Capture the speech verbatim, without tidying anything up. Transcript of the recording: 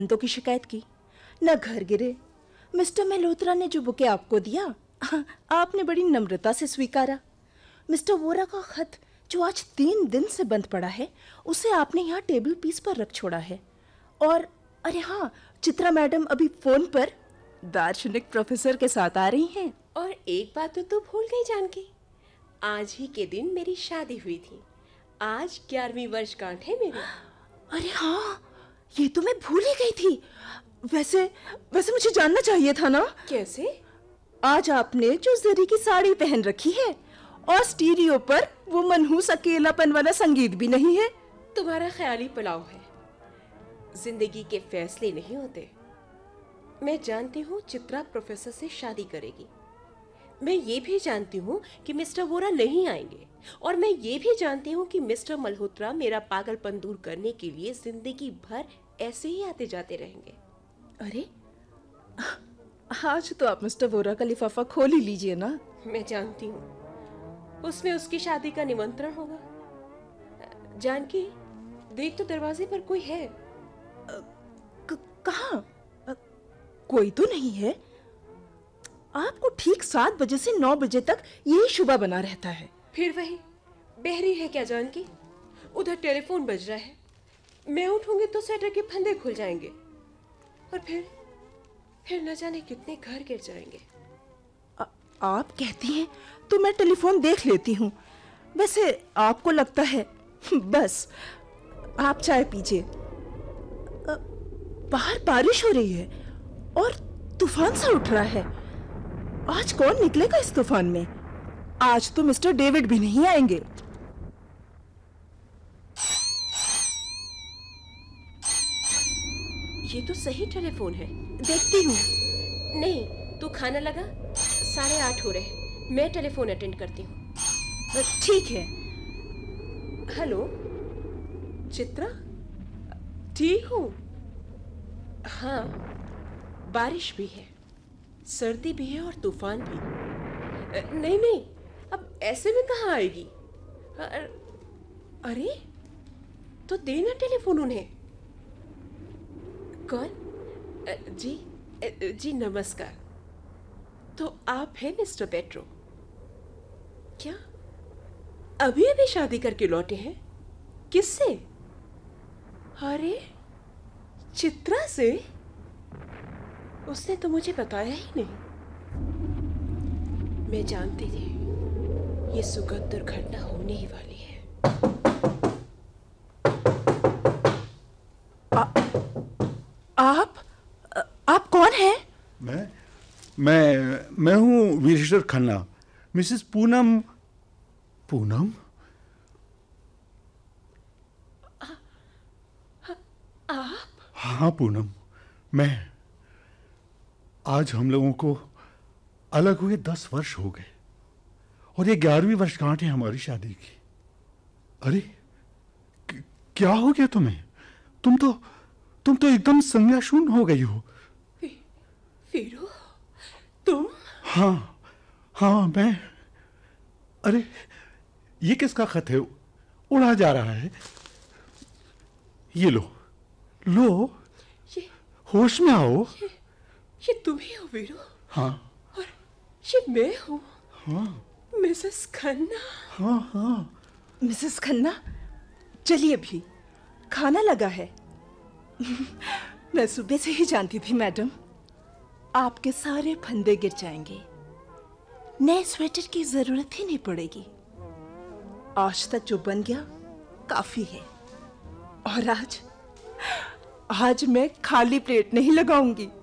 तो की शिकायत की, न घर गिरे। मिस्टर मल्होत्रा ने जो बुके आपको दिया, आपने बड़ी नम्रता से स्वीकारा। मिस्टर वोरा का खत जो आज तीन दिन से बंद पड़ा है, उसे आपने यहाँ टेबल पीस पर रख छोड़ा है। और अरे हाँ, चित्रा मैडम अभी फोन पर दार्शनिक प्रोफेसर के साथ आ रही हैं। और एक बात तो तू भूल गई जानकी, आज ही के दिन मेरी शादी हुई थी। आज ग्यारहवीं वर्षगांठ है मेरी। अरे हाँ, ये तो मैं भूल ही गई थी। वैसे वैसे मुझे जानना चाहिए था ना। कैसे? आज आपने जो जरी की साड़ी पहन रखी है और स्टीरियो पर वो मनहूस अकेलापन वाला संगीत भी नहीं है। तुम्हारा ख्याली पुलाव है। जिंदगी के फैसले नहीं होते। मैं जानती हूँ चित्रा प्रोफेसर से शादी करेगी। मैं ये भी जानती हूँ कि मिस्टर वोरा नहीं आएंगे। और मैं ये भी जानती हूँ कि मिस्टर मल्होत्रा मेरा पागलपन दूर करने के लिए जिंदगी भर ऐसे ही आते जाते रहेंगे। अरे, आज तो आप मिस्टर वोरा का लिफाफा खोल ही लीजिए ना। मैं जानती हूँ, उसमें उसकी शादी का निमंत्रण होगा। जानकी, देख तो दरवाजे पर कोई है। कहाँ? कोई तो नहीं है। आपको ठीक सात बजे से नौ बजे तक यही शुबा बना रहता है। फिर वही बहरी है क्या जानकी? उधर टेलीफोन बज रहा है। मैं उठूंगी तो स्वेटर के फंदे खुल जाएंगे और फिर फिर न जाने कितने घर गिर जाएंगे। आ, आप कहती हैं तो मैं टेलीफोन देख लेती हूँ। वैसे आपको लगता है, बस आप चाय पीजिए। बाहर बारिश हो रही है और तूफान सा उठ रहा है। आज कौन निकलेगा इस तूफान में? आज तो मिस्टर डेविड भी नहीं आएंगे। ये तो सही टेलीफोन है। देखती हूँ। नहीं, तू खाना लगा। साढ़े आठ हो रहे। मैं टेलीफोन अटेंड करती हूँ। ठीक है। हेलो चित्रा, ठीक हूँ। हाँ, बारिश भी है, सर्दी भी है और तूफान भी। नहीं नहीं, अब ऐसे में कहाँ आएगी? अरे तो देना टेलीफोन उन्हें। कौन? जी जी नमस्कार। तो आप हैं मिस्टर पेट्रो? क्या अभी अभी शादी करके लौटे हैं? किससे? अरे चित्रा से? उसने तो मुझे बताया ही नहीं। मैं जानती थी ये सुखद दुर्घटना होने ही वाली है। आ, आप आप कौन हैं? मैं मैं मैं हूँ वीरेश्वर खन्ना। मिसेस पूनम। पूनम? आप? हाँ पूनम, मैं। आज हम लोगों को अलग हुए दस वर्ष हो गए और ये ग्यारहवीं वर्षगांठ है हमारी शादी की। अरे क्या हो गया तुम्हें? तुम तो तुम तो एकदम संज्ञाशून्य हो गई हो। वीरू, तुम? हाँ हाँ मैं। अरे ये किसका खत है? उड़ा जा रहा है। ये लो लो, ये होश में आओ। ये, ये तुम ही हो वीरू? हाँ। और ये मैं हूँ। हाँ मिसेस खन्ना। हाँ हाँ। मिसेस खन्ना, चलिए भी, खाना लगा है। मैं सुबह से ही जानती थी मैडम, आपके सारे फंदे गिर जाएंगे। नए स्वेटर की जरूरत ही नहीं पड़ेगी। आज तक जो बन गया काफी है। और आज आज मैं खाली प्लेट नहीं लगाऊंगी।